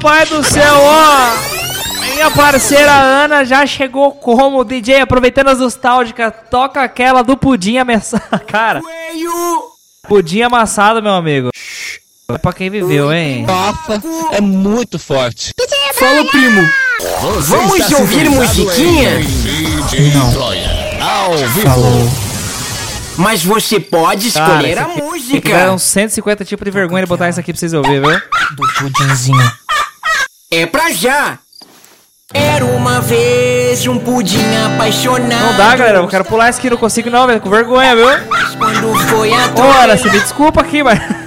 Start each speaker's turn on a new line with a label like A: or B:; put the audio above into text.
A: pai do céu, ó. Minha parceira Ana já chegou como DJ, aproveitando as nostálgicas. Toca aquela do pudim amassado. Cara, pudim amassado, meu amigo. É pra quem viveu, hein?
B: Nossa, é muito forte.
C: Fala, primo. Vamos ouvir musiquinha?
B: Não. Ao vivo.
C: Falou. Mas você pode escolher a
A: Tem
C: música.
A: que dar uns 150 tipos de vergonha de botar isso aqui pra vocês ouvirem, viu?
C: Do pudinzinho. É pra já. Era uma vez um pudim apaixonado.
A: Não dá, galera. Eu quero pular esse aqui, não consigo não, velho. Com vergonha, viu?
C: Quando foi a
A: Ora, você me desculpa aqui, mas...